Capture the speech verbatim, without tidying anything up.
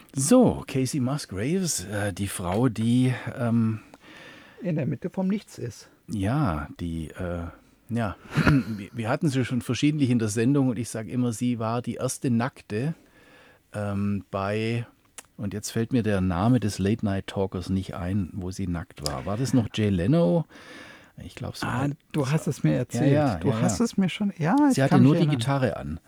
So, Casey Musgraves, äh, die Frau, die, ähm, In der Mitte vom Nichts ist. ja, die, äh, ja, wir- wir hatten sie schon verschiedentlich in der Sendung und ich sage immer, sie war die erste Nackte ähm, bei, und jetzt fällt mir der Name des Late-Night-Talkers nicht ein, wo sie nackt war. War das noch Jay Leno? Ich glaube, es war Ah, halt. du es hast war, es mir ja, erzählt. ja, Du ja, hast ja. es mir schon. Ja, Sie ich hatte kann mich nur die erinnern. Gitarre an.